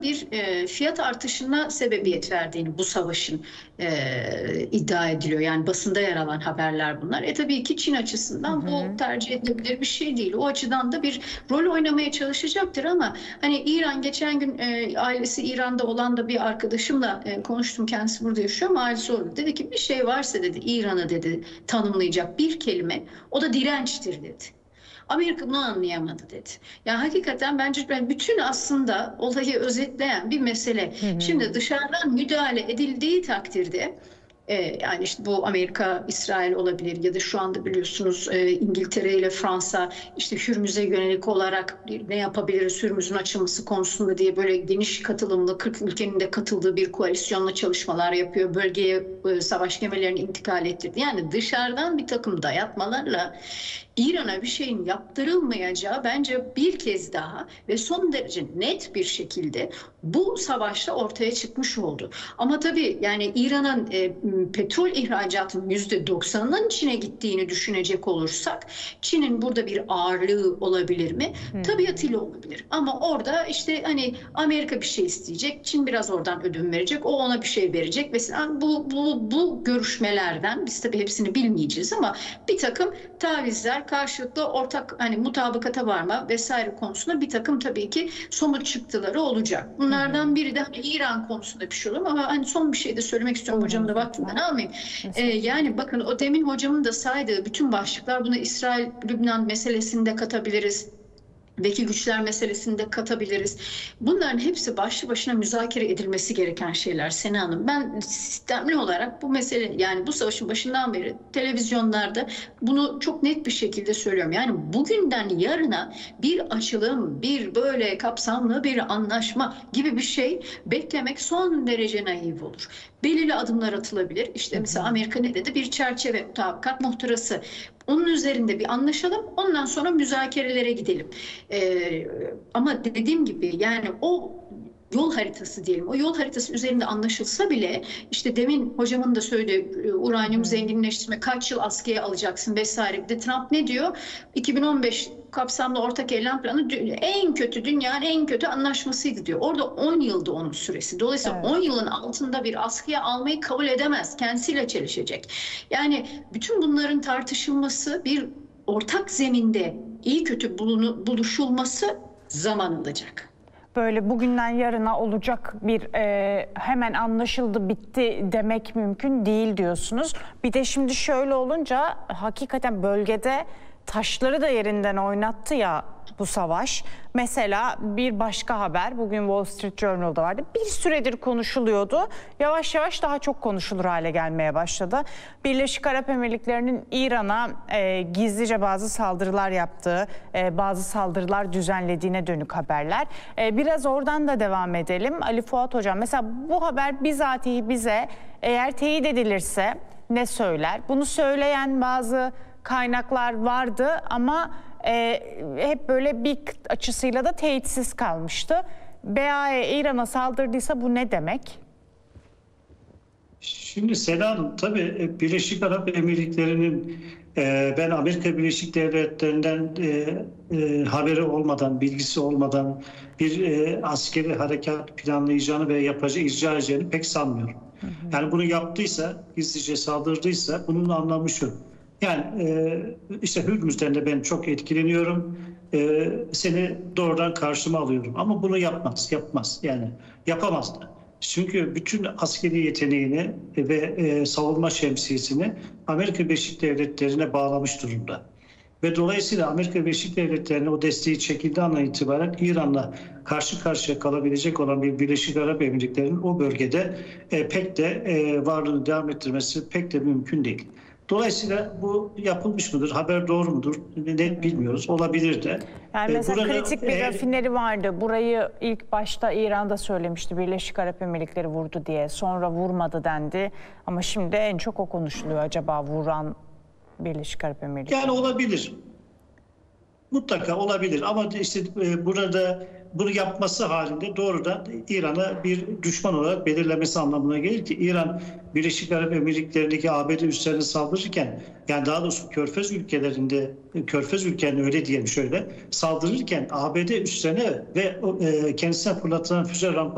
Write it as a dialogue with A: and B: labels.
A: bir fiyat artışına sebebiyet verdiğini bu savaşın iddia ediliyor. Yani basında yer alan haberler bunlar. Tabii ki Çin açısından bu tercih edilebilir bir şey değil. O açıdan da bir rol oynamaya çalışacaktır ama hani İran geçen gün ailesi İran'da olan da bir arkadaşımla konuştum. Kendisi burada yaşıyor ama ailesi orada. Dedi ki bir şey varsa dedi İran'ı dedi tanımlayacak bir kelime, o da dirençtir dedi. Amerika bunu anlayamadı dedi. Yani hakikaten bence bütün aslında olayı özetleyen bir mesele. Şimdi dışarıdan müdahale edildiği takdirde yani işte bu Amerika, İsrail olabilir ya da şu anda biliyorsunuz İngiltere ile Fransa işte Hürmüz'e yönelik olarak ne yapabiliriz Hürmüz'ün açılması konusunda diye böyle geniş katılımlı 40 ülkenin de katıldığı bir koalisyonla çalışmalar yapıyor. Bölgeye savaş gemilerini intikal ettirdi. Yani dışarıdan bir takım dayatmalarla İran'a bir şeyin yaptırılmayacağı bence bir kez daha ve son derece net bir şekilde bu savaşta ortaya çıkmış oldu. Ama tabii yani İran'ın petrol ihracatının %90'ının Çin'e gittiğini düşünecek olursak Çin'in burada bir ağırlığı olabilir mi? Tabiatıyla olabilir. Ama orada işte hani Amerika bir şey isteyecek, Çin biraz oradan ödün verecek, o ona bir şey verecek. Mesela bu görüşmelerden biz tabii hepsini bilmeyeceğiz ama bir takım tavizler karşılıklı ortak hani mutabakata varma vesaire konusunda bir takım tabii ki somut çıktıları olacak. Bunlardan biri de hani İran konusunda bir şey olur ama hani son bir şey de söylemek istiyorum hocam da vaktinden almayayım. Yani bakın o demin hocamın da saydığı bütün başlıklar buna İsrail-Lübnan meselesinde katabiliriz. Vekil güçler meselesini de katabiliriz. Bunların hepsi başlı başına müzakere edilmesi gereken şeyler Sena Hanım. Ben sistemli olarak bu mesele yani bu savaşın başından beri televizyonlarda bunu çok net bir şekilde söylüyorum. Yani bugünden yarına bir açılım, bir böyle kapsamlı bir anlaşma gibi bir şey beklemek son derece naif olur. Belirli adımlar atılabilir. İşte mesela Amerika ne dedi? Bir çerçeve mutabakat muhtırası. Onun üzerinde bir anlaşalım. Ondan sonra müzakerelere gidelim. Ama dediğim gibi yani o yol haritası diyelim. O yol haritası üzerinde anlaşılsa bile işte demin hocamın da söylediği uranyum zenginleştirme kaç yıl askıya alacaksın vesaire. Bir de Trump ne diyor? 2015 kapsamlı ortak eylem planı en kötü dünyanın en kötü anlaşmasıydı diyor. Orada 10 yıldı onun süresi. Dolayısıyla 10 yılın altında bir askıya almayı kabul edemez. Kendisiyle çelişecek. Yani bütün bunların tartışılması bir ortak zeminde iyi kötü buluşulması zaman alacak.
B: Böyle bugünden yarına olacak bir hemen anlaşıldı bitti demek mümkün değil diyorsunuz. Bir de şimdi şöyle olunca hakikaten bölgede taşları da yerinden oynattı ya bu savaş. Mesela bir başka haber bugün Wall Street Journal'da vardı. Bir süredir konuşuluyordu. Yavaş yavaş daha çok konuşulur hale gelmeye başladı. Birleşik Arap Emirlikleri'nin İran'a gizlice bazı saldırılar yaptığı, bazı saldırılar düzenlediğine dönük haberler. Biraz oradan da devam edelim. Ali Fuat Hocam mesela bu haber bizatihi bize eğer teyit edilirse ne söyler? Bunu söyleyen bazı kaynaklar vardı ama hep böyle bir açısıyla da teyitsiz kalmıştı. BAE İran'a saldırdıysa bu ne demek?
C: Şimdi Seda Hanım, tabii Birleşik Arap Emirlikleri'nin ben Amerika Birleşik Devletleri'nden haberi olmadan, bilgisi olmadan bir askeri harekat planlayacağını ve yapacağı, icra edeceğini pek sanmıyorum. Yani bunu yaptıysa, gizlice saldırdıysa bunun anlamı şu. Yani işte Hürmüz'den de ben çok etkileniyorum. Seni doğrudan karşıma alıyorum. Ama bunu yapmaz. Yani yapamaz da. Çünkü bütün askeri yeteneğini ve savunma şemsiyesini Amerika Birleşik Devletleri'ne bağlamış durumda. Ve dolayısıyla Amerika Birleşik Devletleri'ne o desteği çekildiği andan itibaren İran'la karşı karşıya kalabilecek olan bir Birleşik Arap Emirlikleri'nin o bölgede pek de varlığını devam ettirmesi pek de mümkün değil. Dolayısıyla bu yapılmış mıdır? Haber doğru mudur? Net bilmiyoruz. Olabilir de.
B: Yani mesela kritik bir rafineri vardı. Burayı ilk başta İran'da söylemişti. Birleşik Arap Emirlikleri vurdu diye. Sonra vurmadı dendi. Ama şimdi en çok o konuşuluyor. Acaba vuran Birleşik Arap Emirlikleri.
C: Yani olabilir. Mutlaka olabilir. Ama işte burada bunu yapması halinde doğrudan İran'a bir düşman olarak belirlemesi anlamına gelir ki İran Birleşik Arap Emirlikleri'ndeki ABD üslerine saldırırken yani daha doğrusu Körfez ülkelerinde Körfez ülkelerine öyle diyelim şöyle saldırırken ABD üslerine ve kendisine fırlatılan füze rampaları